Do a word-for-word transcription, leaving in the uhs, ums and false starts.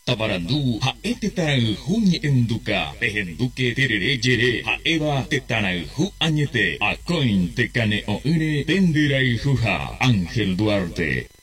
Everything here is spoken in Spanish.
Tabarandú, jae tetaraujú ñe'ẽnduka, pehenduke terere jere, ha'éva tetaraujú añete, akóinte kane'õ'ỹre, penderaijuha, Ángel Duarte.